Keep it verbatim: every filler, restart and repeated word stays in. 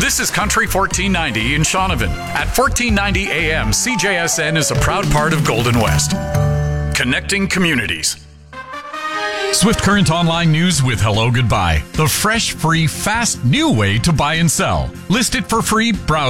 This is Country fourteen ninety in Shaunavon. At fourteen ninety A M, C J S N is a proud part of Golden West. Connecting communities. Swift Current Online News with Hello Goodbye. The fresh, free, fast, new way to buy and sell. List it for free. Browse